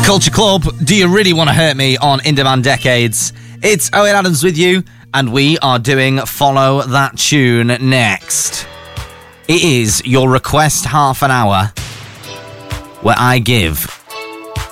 Culture Club, Do You Really Want to Hurt Me on In Demand Decades. It's Owen Adams with you, and we are doing Follow That Tune next. It is your request half an hour where I give